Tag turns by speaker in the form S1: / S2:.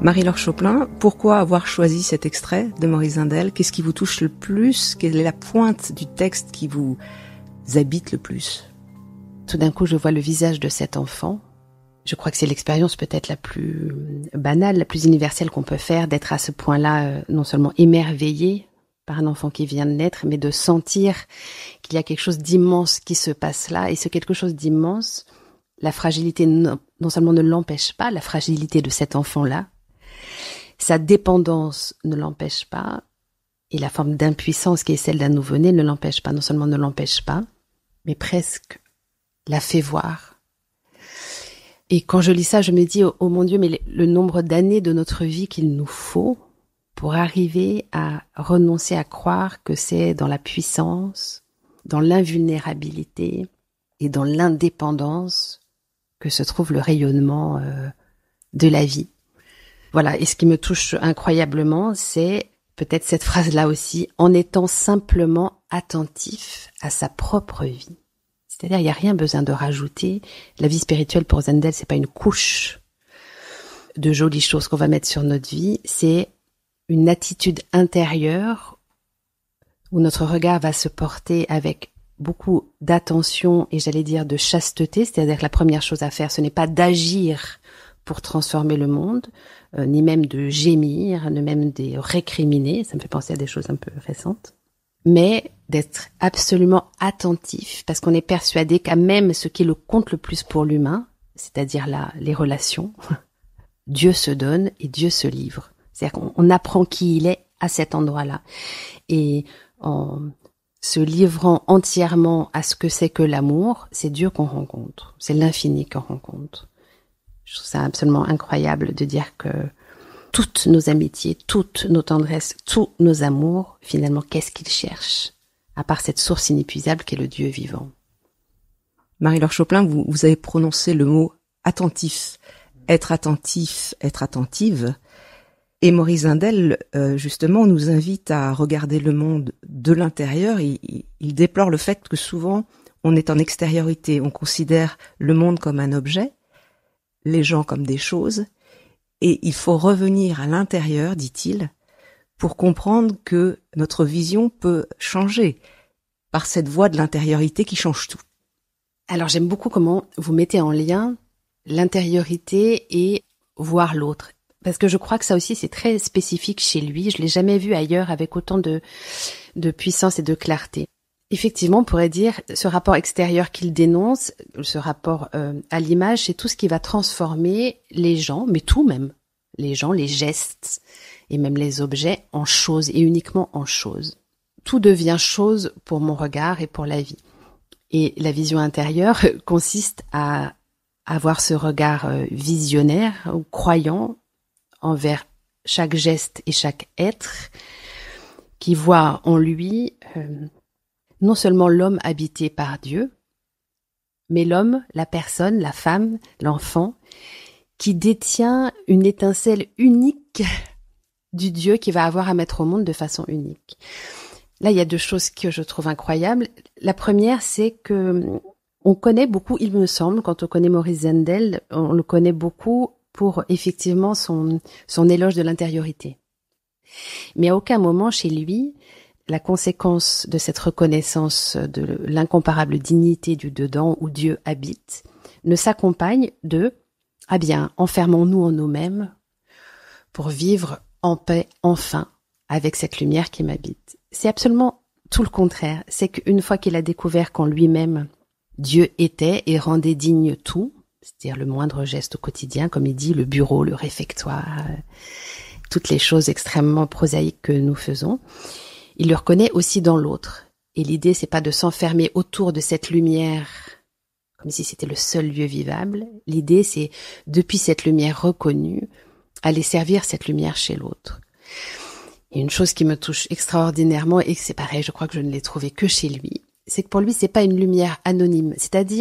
S1: Marie-Laure Choplin, pourquoi avoir choisi cet extrait de Maurice Zindel? Qu'est-ce qui vous touche le plus? Quelle est la pointe du texte qui vous habite le plus?
S2: Tout d'un coup, je vois le visage de cet enfant. Je crois que c'est l'expérience peut-être la plus banale, la plus universelle qu'on peut faire, d'être à ce point-là, non seulement émerveillé par un enfant qui vient de naître, mais de sentir qu'il y a quelque chose d'immense qui se passe là. Et ce quelque chose d'immense, la fragilité non seulement ne l'empêche pas, la fragilité de cet enfant-là, sa dépendance ne l'empêche pas, et la forme d'impuissance qui est celle d'un nouveau-né ne l'empêche pas. Non seulement ne l'empêche pas, mais presque la fait voir. Et quand je lis ça, je me dis, oh mon Dieu, mais le nombre d'années de notre vie qu'il nous faut pour arriver à renoncer à croire que c'est dans la puissance, dans l'invulnérabilité et dans l'indépendance que se trouve le rayonnement de la vie. Voilà, et ce qui me touche incroyablement, c'est peut-être cette phrase-là aussi, en étant simplement attentif à sa propre vie. C'est-à-dire, il n'y a rien besoin de rajouter. La vie spirituelle pour Zindel, c'est pas une couche de jolies choses qu'on va mettre sur notre vie, c'est une attitude intérieure où notre regard va se porter avec beaucoup d'attention et j'allais dire de chasteté, c'est-à-dire que la première chose à faire, ce n'est pas d'agir pour transformer le monde, ni même de gémir, ni même de récriminer, ça me fait penser à des choses un peu récentes, mais d'être absolument attentif, parce qu'on est persuadé qu'à même ce qui le compte le plus pour l'humain, c'est-à-dire les relations, Dieu se donne et Dieu se livre. C'est-à-dire qu'on apprend qui il est à cet endroit-là. Et en se livrant entièrement à ce que c'est que l'amour, c'est Dieu qu'on rencontre, c'est l'infini qu'on rencontre. Je trouve ça absolument incroyable de dire que toutes nos amitiés, toutes nos tendresses, tous nos amours, finalement, qu'est-ce qu'ils cherchent? À part cette source inépuisable qu'est le Dieu vivant.
S1: Marie-Laure Choplin, vous avez prononcé le mot attentif. Être attentif, être attentive. Et Maurice Zindel, justement, nous invite à regarder le monde de l'intérieur. Il déplore le fait que souvent, on est en extériorité. On considère le monde comme un objet, les gens comme des choses. Et il faut revenir à l'intérieur, dit-il, pour comprendre que notre vision peut changer par cette voie de l'intériorité qui change tout.
S2: Alors j'aime beaucoup comment vous mettez en lien l'intériorité et voir l'autre. Parce que je crois que ça aussi c'est très spécifique chez lui. Je l'ai jamais vu ailleurs avec autant de puissance et de clarté. Effectivement, on pourrait dire ce rapport extérieur qu'il dénonce, ce rapport à l'image, c'est tout ce qui va transformer les gens, mais tout même, les gens, les gestes et même les objets en choses et uniquement en choses. Tout devient chose pour mon regard et pour la vie. Et la vision intérieure consiste à avoir ce regard visionnaire ou croyant envers chaque geste et chaque être qui voit en lui non seulement l'homme habité par Dieu, mais l'homme, la personne, la femme, l'enfant, qui détient une étincelle unique du Dieu qu'il va avoir à mettre au monde de façon unique. Là, il y a deux choses que je trouve incroyables. La première, c'est que on connaît beaucoup, il me semble, quand on connaît Maurice Zindel, on le connaît beaucoup pour effectivement son éloge de l'intériorité. Mais à aucun moment chez lui, la conséquence de cette reconnaissance de l'incomparable dignité du dedans où Dieu habite ne s'accompagne de « Ah bien, enfermons-nous en nous-mêmes pour vivre en paix enfin avec cette lumière qui m'habite ». C'est absolument tout le contraire. C'est qu'une fois qu'il a découvert qu'en lui-même, Dieu était et rendait digne tout, c'est-à-dire le moindre geste au quotidien, comme il dit, le bureau, le réfectoire, toutes les choses extrêmement prosaïques que nous faisons, il le reconnaît aussi dans l'autre. Et l'idée, c'est pas de s'enfermer autour de cette lumière, comme si c'était le seul lieu vivable. L'idée, c'est, depuis cette lumière reconnue, aller servir cette lumière chez l'autre. Et une chose qui me touche extraordinairement, et c'est pareil, je crois que je ne l'ai trouvé que chez lui, c'est que pour lui, c'est pas une lumière anonyme. C'est-à-dire,